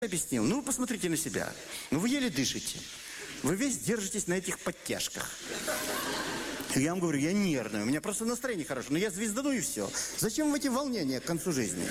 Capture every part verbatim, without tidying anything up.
Объяснил. Ну, вы посмотрите на себя. Ну, вы еле дышите. Вы весь держитесь на этих подтяжках. Я вам говорю, я нервный, у меня просто настроение хорошее. Но я звездану и все. Зачем вам эти волнения к концу жизни?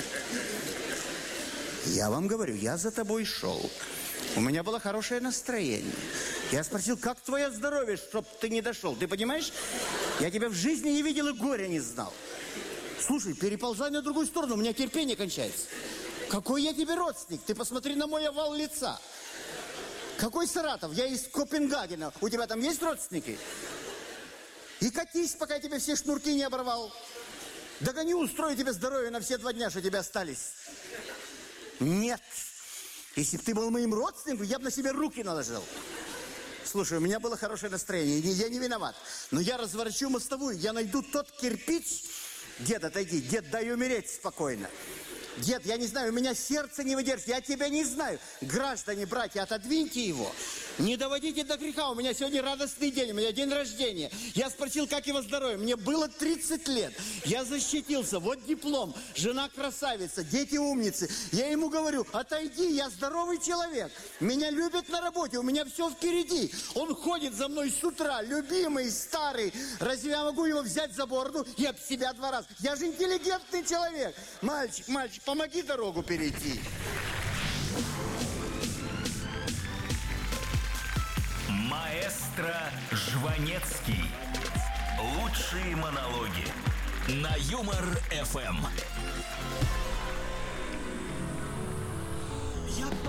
Я вам говорю, я за тобой шел. У меня было хорошее настроение. Я спросил, как твое здоровье, чтоб ты не дошел? Ты понимаешь? Я тебя в жизни не видел и горя не знал. Слушай, переползай на другую сторону, у меня терпение кончается. Какой я тебе родственник? Ты посмотри на мой овал лица. Какой Саратов? Я из Копенгагена. У тебя там есть родственники? И катись, пока я тебе все шнурки не оборвал. Догоню, устрою тебе здоровье на все два дня, что тебе остались. Нет. Если бы ты был моим родственником, я бы на себя руки наложил. Слушай, у меня было хорошее настроение, я не виноват. Но я разворачу мостовую, я найду тот кирпич. Дед, отойди, дед, дай умереть спокойно. Дед, я не знаю, у меня сердце не выдержит, я тебя не знаю. Граждане, братья, отодвиньте его. Не доводите до греха, у меня сегодня радостный день, у меня день рождения. Я спросил, как его здоровье, мне было тридцать лет. Я защитился, вот диплом, жена красавица, дети умницы. Я ему говорю, отойди, я здоровый человек. Меня любят на работе, у меня все впереди. Он ходит за мной с утра, любимый, старый. Разве я могу его взять за бороду и об себя два раза? Я же интеллигентный человек. Мальчик, мальчик, помоги дорогу перейти. Маэстро Жванецкий. Лучшие монологи на Юмор эф эм.